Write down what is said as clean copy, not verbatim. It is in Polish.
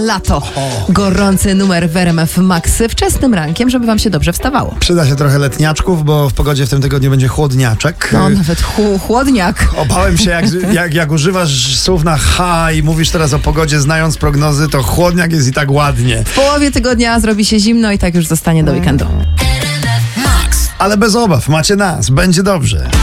Lato. Gorący numer w RMF Max wczesnym rankiem, żeby wam się dobrze wstawało. Przyda się trochę letniaczków, bo w pogodzie w tym tygodniu będzie chłodniaczek. No, nawet chłodniak. Obałem się, jak używasz słów na H i mówisz teraz o pogodzie, znając prognozy, to chłodniak jest i tak ładnie. W połowie tygodnia zrobi się zimno i tak już zostanie do weekendu. Ale bez obaw, macie nas, będzie dobrze.